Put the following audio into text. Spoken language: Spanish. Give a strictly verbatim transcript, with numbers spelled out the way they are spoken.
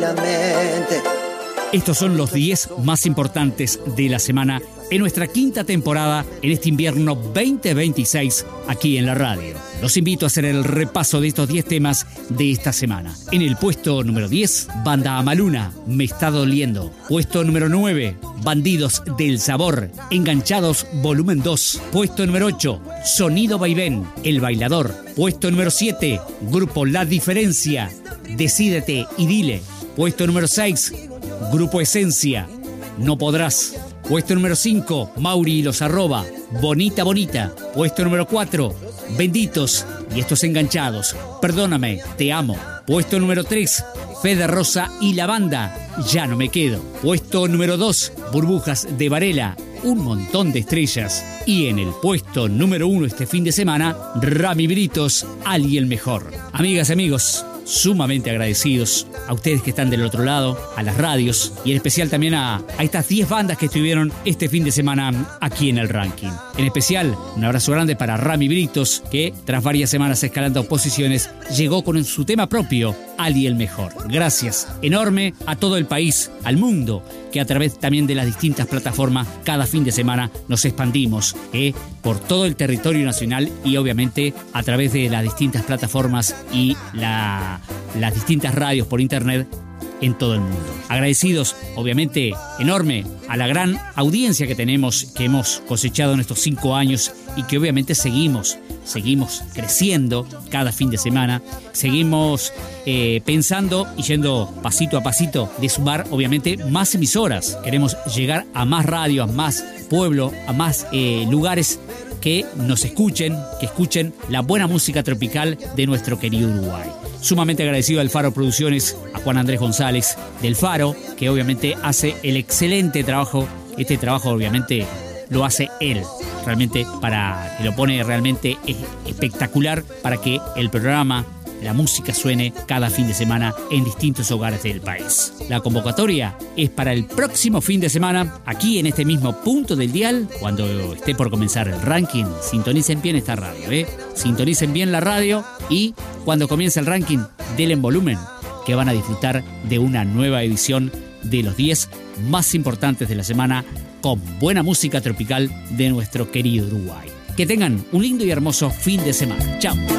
Estos son los diez más importantes de la semana en nuestra quinta temporada en este invierno veinte veintiséis aquí en la radio. Los invito a hacer el repaso de estos diez temas de esta semana. En el puesto número diez, Banda Amaluna, Me Está Doliendo. Puesto número nueve, Bandidos del Sabor, Enganchados volumen dos. Puesto número ocho, Sonido Vaivén, El Bailador. Puesto número siete, Grupo La Diferencia, Decídete y Dile. Puesto número seis, Grupo Esencia, No Podrás. Puesto número cinco, Mauri y los Arroba, Bonita Bonita. Puesto número cuatro, Benditos y Estos Enganchados, Perdóname, Te Amo. Puesto número tres, Fede Rosa y la Banda, Ya No Me Quedo. Puesto número dos, Burbujas de Varela, Un Montón de Estrellas. Y en el puesto número uno este fin de semana, Rami Britos, Alguien Mejor. Amigas y amigos, sumamente agradecidos a ustedes que están del otro lado, a las radios y en especial también a, a estas diez bandas que estuvieron este fin de semana aquí en el ranking. En especial, un abrazo grande para Rami Britos, que tras varias semanas escalando posiciones, llegó con su tema propio, Alguien Mejor. Gracias enorme a todo el país, al mundo, que a través también de las distintas plataformas cada fin de semana nos expandimos eh, por todo el territorio nacional y obviamente a través de las distintas plataformas y la, las distintas radios por internet en todo el mundo. Agradecidos, obviamente, enorme a la gran audiencia que tenemos, que hemos cosechado en estos cinco años y que obviamente seguimos, seguimos creciendo cada fin de semana, seguimos eh, pensando y yendo pasito a pasito de sumar, obviamente, más emisoras. Queremos llegar a más radios, a más pueblo, a más eh, lugares que nos escuchen, que escuchen la buena música tropical de nuestro querido Uruguay. Sumamente agradecido al Faro Producciones, a Juan Andrés González del Faro, que obviamente hace el excelente trabajo. Este trabajo obviamente lo hace él, realmente para que lo pone realmente espectacular para que el programa, la música suene cada fin de semana en distintos hogares del país. La convocatoria es para el próximo fin de semana, aquí en este mismo punto del dial, cuando esté por comenzar el ranking. Sintonicen bien esta radio, ¿eh? Sintonicen bien la radio y cuando comience el ranking, denle en volumen, que van a disfrutar de una nueva edición de los diez más importantes de la semana con buena música tropical de nuestro querido Uruguay. Que tengan un lindo y hermoso fin de semana. Chao.